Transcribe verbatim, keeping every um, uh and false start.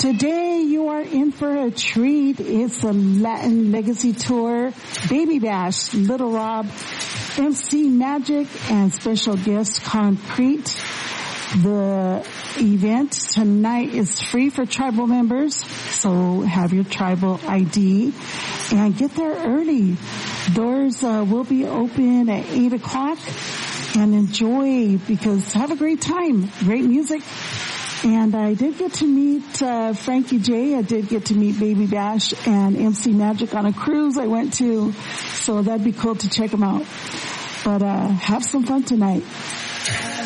Today you are in for a treat. It's a Latin Legacy Tour, Baby Bash, Little Rob, M C Magic, and special guest Concrete. The event tonight is free for tribal members, so have your tribal I D and get there early. Doors uh, will be open at eight o'clock, and enjoy, because have a great time. Great music. And I did get to meet uh, Frankie J. I did get to meet Baby Bash and M C Magic on a cruise I went to, so that'd be cool to check them out. But uh, have some fun tonight.